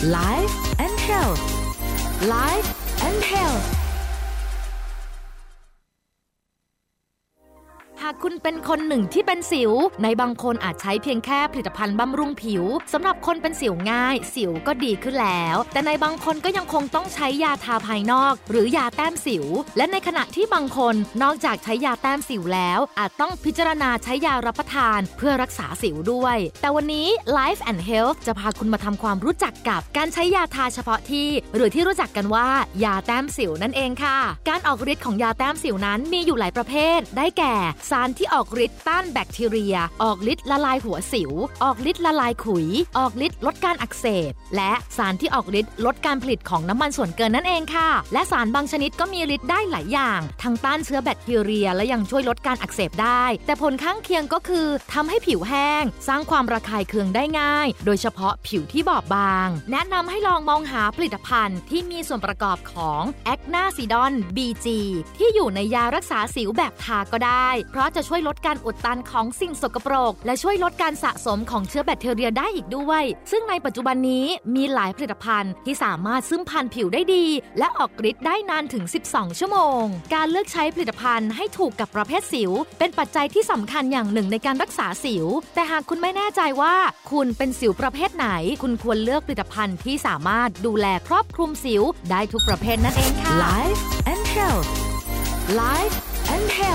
Life and Health Life and Healthหากคุณเป็นคนหนึ่งที่เป็นสิวในบางคนอาจใช้เพียงแค่ผลิตภัณฑ์บำรุงผิวสำหรับคนเป็นสิวง่ายสิวก็ดีขึ้นแล้วแต่ในบางคนก็ยังคงต้องใช้ยาทาภายนอกหรือยาแต้มสิวและในขณะที่บางคนนอกจากใช้ยาแต้มสิวแล้วอาจต้องพิจารณาใช้ยารับประทานเพื่อรักษาสิวด้วยแต่วันนี้ Life and Health จะพาคุณมาทำความรู้จักกับการใช้ยาทาเฉพาะที่หรือที่รู้จักกันว่ายาแต้มสิวนั่นเองค่ะการออกฤทธิ์ของยาแต้มสิวนั้นมีอยู่หลายประเภทได้แก่สารที่ออกฤทธิ์ต้านแบคทีเรียออกฤทธิ์ละลายหัวสิวออกฤทธิ์ละลายขุยออกฤทธิ์ลดการอักเสบและสารที่ออกฤทธิ์ลดการผลิตของน้ำมันส่วนเกินนั่นเองค่ะและสารบางชนิดก็มีฤทธิ์ได้หลายอย่างทั้งต้านเชื้อแบคทีเรียและยังช่วยลดการอักเสบได้แต่ผลข้างเคียงก็คือทำให้ผิวแห้งสร้างความระคายเคืองได้ง่ายโดยเฉพาะผิวที่บอบบางแนะนำให้ลองมองหาผลิตภัณฑ์ที่มีส่วนประกอบของแอคนาซิดอน BG ที่อยู่ในยารักษาสิวแบบทาก็ได้เพราะจะช่วยลดการอุดตันของสิ่งสกปรกและช่วยลดการสะสมของเชื้อแบคทีเรียได้อีกด้วยซึ่งในปัจจุบันนี้มีหลายผลิตภัณฑ์ที่สามารถซึมผ่านผิวได้ดีและออกฤทธิ์ได้นานถึง12ชั่วโมงการเลือกใช้ผลิตภัณฑ์ให้ถูกกับประเภทสิวเป็นปัจจัยที่สำคัญอย่างหนึ่งในการรักษาสิวแต่หากคุณไม่แน่ใจว่าคุณเป็นสิวประเภทไหนคุณควรเลือกผลิตภัณฑ์ที่สามารถดูแลครอบคลุมสิวได้ทุกประเภทนั่นเองค่ะ Life and Health Life and Health